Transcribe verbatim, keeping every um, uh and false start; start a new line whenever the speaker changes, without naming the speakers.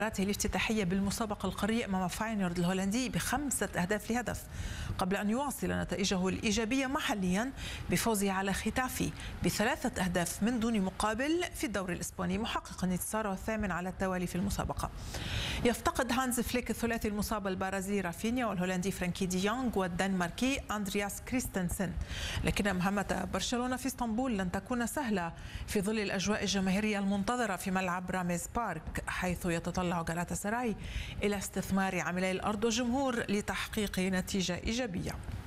الافتتاحية بالمسابقة القارية أمام فاينورد الهولندي بخمسة أهداف لهدف، قبل أن يواصل نتائجه الإيجابية محليا بفوزه على ختافي بثلاثة أهداف من دون مقابل في الدوري الإسباني، محققا انتصاره الثامن على التوالي في المسابقة. يفتقد هانز فليك الثلاثي المصاب البرازيلي رافينيا والهولندي فرانكي دي يونغ والدنماركي أندرياس كريستنسن، لكن مهمة برشلونة في اسطنبول لن تكون سهلة في ظل الأجواء الجماهيرية المنتظرة في ملعب راميز بارك، حيث يتطلع غالاتا سراي إلى استثمار عاملي الأرض والجمهور لتحقيق نتيجة إيجابية.